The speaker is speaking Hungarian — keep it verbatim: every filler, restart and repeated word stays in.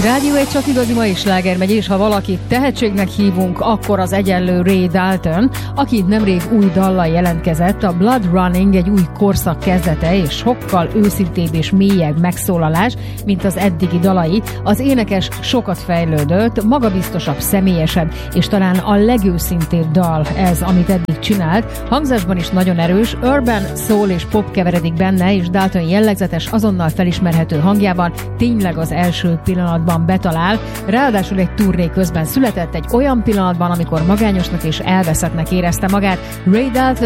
Rádió egy csak igazi mai sláger megy, és ha valakit tehetségnek hívunk, akkor az egyenlő Ray Dalton, aki nemrég új dallal jelentkezett, a Blood Running egy új korszak kezdete, és sokkal őszintébb és mélyebb megszólalás, mint az eddigi dalai. Az énekes sokat fejlődött, magabiztosabb, személyesebb, és talán a legőszintébb dal ez, amit eddig csinált. Hangzásban is nagyon erős, urban, soul és pop keveredik benne, és Dalton jellegzetes, azonnal felismerhető hangjában tényleg az első pillanatban betalál, ráadásul egy turné közben született, egy olyan pillanatban, amikor magányosnak és elveszettnek érezte magát. Ray Dalton